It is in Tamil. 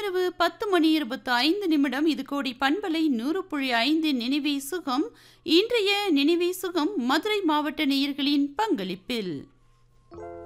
நேரமிரவு 10:25 இது கோடி பண்பலை 100.5 நினைவே சுகம். இன்றைய நினைவே சுகம் மதுரை மாவட்ட நேயர்களின் பங்களிப்பில்.